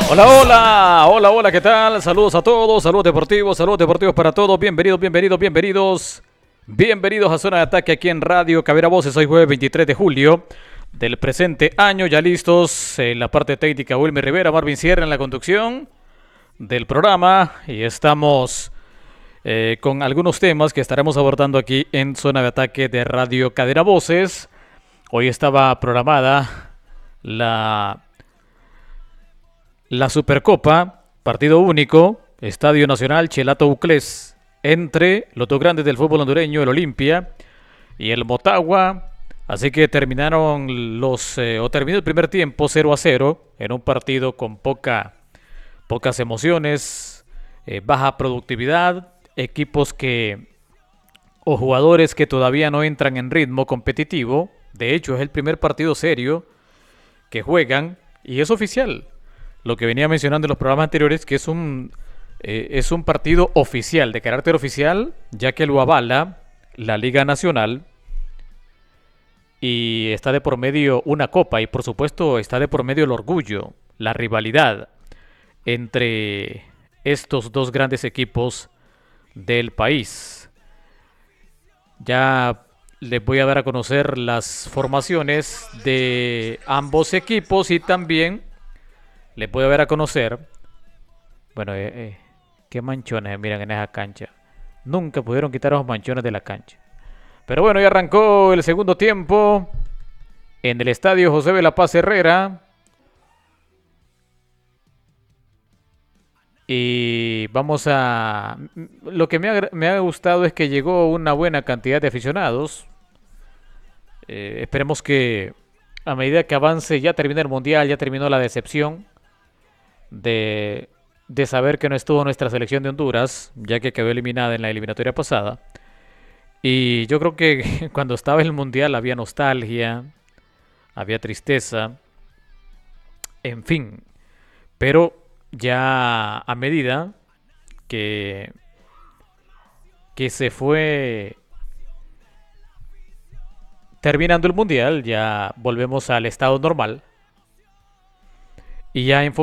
Hola, hola, hola, hola, ¿qué tal? Saludos a todos, saludos deportivos para todos. Bienvenidos, bienvenidos, bienvenidos. Bienvenidos a Zona de Ataque aquí en Radio Cabera Voces. Hoy jueves 23 de julio del presente año. Ya listos en la parte técnica Wilmer Rivera, Marvin Sierra en la conducción del programa. Y estamos con algunos temas que estaremos abordando aquí en Zona de Ataque de Radio Cadena Voces. Hoy estaba programada la Supercopa, partido único, Estadio Nacional Chelato Uclés, entre los dos grandes del fútbol hondureño, el Olimpia y el Motagua. Así que terminó el primer tiempo 0-0 en un partido con pocas emociones, baja productividad, equipos o jugadores que todavía no entran en ritmo competitivo. De hecho, es el primer partido serio que juegan y es oficial. Lo que venía mencionando en los programas anteriores, que es un partido oficial, de carácter oficial, ya que lo avala la Liga Nacional y está de por medio una copa y por supuesto está de por medio el orgullo, la rivalidad entre estos dos grandes equipos del país. Ya les voy a dar a conocer las formaciones de ambos equipos y también les voy a dar a conocer, bueno, qué manchones miran en esa cancha. Nunca pudieron quitar los manchones de la cancha. Pero bueno, ya arrancó el segundo tiempo en el estadio José de la Paz Herrera. Y lo que me ha gustado es que llegó una buena cantidad de aficionados. Esperemos que a medida que avance, ya termina el Mundial, ya terminó la decepción de saber que no estuvo nuestra selección de Honduras, ya que quedó eliminada en la eliminatoria pasada. Y yo creo que cuando estaba el Mundial había nostalgia, había tristeza, en fin. Pero ya a medida que, que se fue terminando el Mundial, ya volvemos al estado normal. Y ya